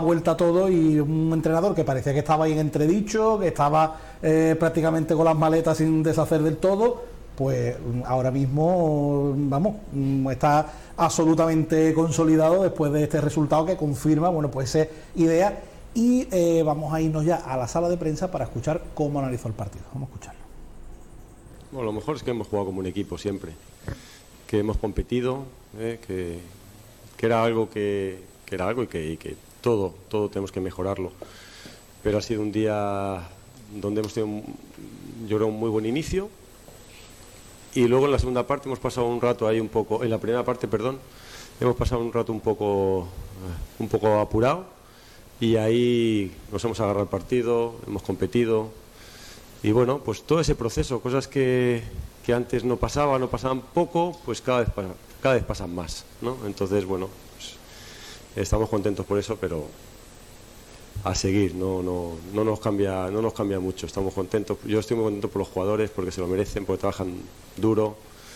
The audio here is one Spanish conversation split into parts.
vuelta a todo, y un entrenador que parecía que estaba ahí en entredicho, que estaba prácticamente con las maletas sin deshacer del todo, pues ahora mismo, vamos, está absolutamente consolidado después de este resultado que confirma, bueno, pues esa idea. Y vamos a irnos ya a la sala de prensa para escuchar cómo analizó el partido. Vamos a escucharlo. Bueno, lo mejor es que hemos jugado como un equipo siempre, que hemos competido, que era algo que era algo y que todo tenemos que mejorarlo. Pero ha sido un día donde hemos tenido, yo creo, un muy buen inicio, y luego en la segunda parte hemos pasado un rato ahí un poco, en la primera parte, perdón, hemos pasado un rato un poco apurado, y ahí nos hemos agarrado el partido, hemos competido, y bueno, pues todo ese proceso, cosas que antes no pasaban poco, pues cada vez pasan más, ¿no? Entonces, bueno, pues estamos contentos por eso, pero a seguir, no nos cambia mucho, estamos contentos. Yo estoy muy contento por los jugadores, porque se lo merecen, porque trabajan duro,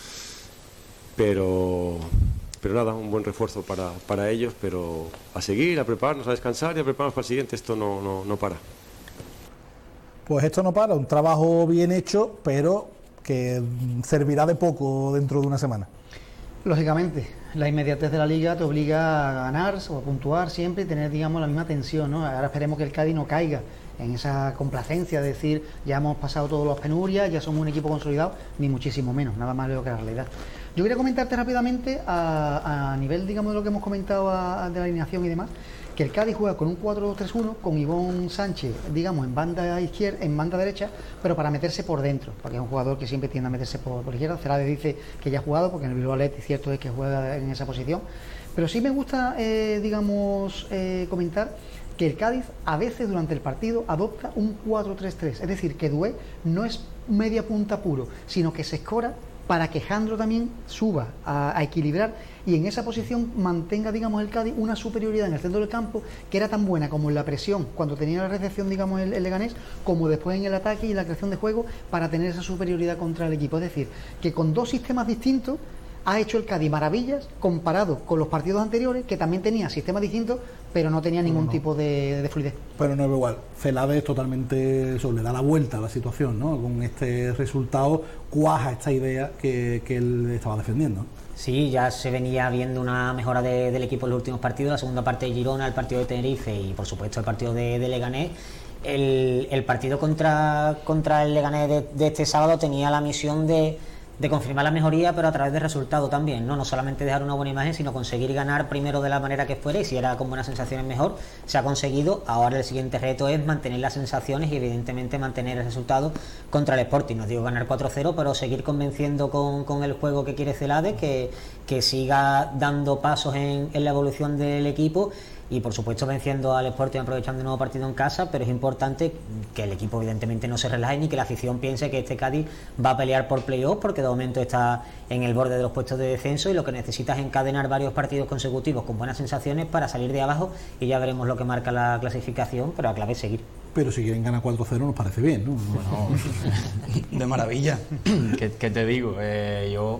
pero nada, un buen refuerzo para ellos, pero a seguir, a prepararnos, a descansar y a prepararnos para el siguiente. Esto no para. Pues esto no para, un trabajo bien hecho, pero que servirá de poco dentro de una semana. Lógicamente, la inmediatez de la Liga te obliga a ganar o a puntuar siempre y tener, digamos, la misma tensión, ¿no? Ahora esperemos que el Cádiz no caiga en esa complacencia de decir, ya hemos pasado todas las penurias, ya somos un equipo consolidado, ni muchísimo menos, nada más lejos que la realidad. Yo quería comentarte rápidamente, a nivel, digamos, de lo que hemos comentado de la alineación y demás, que el Cádiz juega con un 4-2-3-1, con Ivón Sánchez, digamos, en banda izquierda, en banda derecha, pero para meterse por dentro, porque es un jugador que siempre tiende a meterse por izquierda. Celades dice que ya ha jugado, porque en el Bilbao Athletic cierto es que juega en esa posición, pero sí me gusta, comentar que el Cádiz a veces durante el partido adopta un 4-3-3, es decir, que Doué no es media punta puro, sino que se escora para que Jandro también suba a equilibrar, y en esa posición mantenga, digamos, el Cádiz una superioridad en el centro del campo que era tan buena como en la presión cuando tenía la recepción, digamos, el Leganés, como después en el ataque y la creación de juego para tener esa superioridad contra el equipo. Es decir, que con dos sistemas distintos ha hecho el Cádiz maravillas comparado con los partidos anteriores, que también tenía sistemas distintos, pero no tenía ningún tipo de fluidez. Pero no es igual. Celades totalmente le da la vuelta a la situación, ¿no? Con este resultado cuaja esta idea que él estaba defendiendo. Sí, ya se venía viendo una mejora del equipo en los últimos partidos, la segunda parte de Girona, el partido de Tenerife y por supuesto el partido de Leganés. El partido contra el Leganés de este sábado tenía la misión de confirmar la mejoría, pero a través de resultados también, no solamente dejar una buena imagen, sino conseguir ganar primero de la manera que fuera, y si era con buenas sensaciones mejor, se ha conseguido. Ahora el siguiente reto es mantener las sensaciones y evidentemente mantener el resultado contra el Sporting. No digo ganar 4-0, pero seguir convenciendo con el juego que quiere Celades, que siga dando pasos en la evolución del equipo, y por supuesto venciendo al Sporting, aprovechando un nuevo partido en casa. Pero es importante que el equipo evidentemente no se relaje, ni que la afición piense que este Cádiz va a pelear por playoff, porque de momento está en el borde de los puestos de descenso, y lo que necesita es encadenar varios partidos consecutivos con buenas sensaciones para salir de abajo, y ya veremos lo que marca la clasificación, pero la clave es seguir. Pero si quieren ganar 4-0 nos parece bien, ¿no? Bueno, de maravilla. ¿Qué te digo? Yo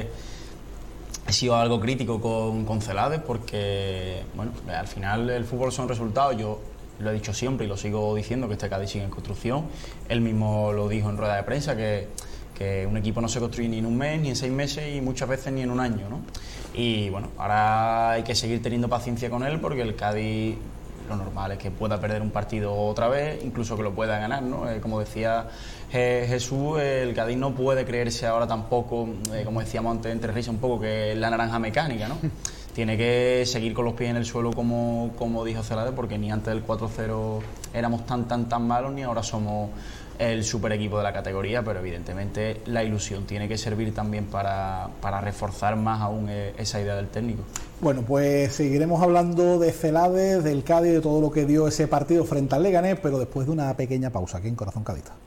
he sido algo crítico con Celades, porque bueno, al final el fútbol son resultados. Yo lo he dicho siempre y lo sigo diciendo, que este Cádiz sigue en construcción. Él mismo lo dijo en rueda de prensa, que un equipo no se construye ni en un mes, ni en 6 meses, y muchas veces ni en un año, ¿no? Y bueno, ahora hay que seguir teniendo paciencia con él, porque el Cádiz, lo normal es que pueda perder un partido otra vez, incluso que lo pueda ganar, ¿no? Como decía Jesús, el Cádiz no puede creerse ahora tampoco, como decíamos antes entre risas un poco, que es la naranja mecánica, ¿no? Tiene que seguir con los pies en el suelo, como dijo Celades, porque ni antes del 4-0 éramos tan malos, ni ahora somos el super equipo de la categoría. Pero evidentemente la ilusión tiene que servir también para reforzar más aún esa idea del técnico. Bueno, pues seguiremos hablando de Celades, del Cádiz, de todo lo que dio ese partido frente al Leganés, pero después de una pequeña pausa aquí en Corazón Cadista.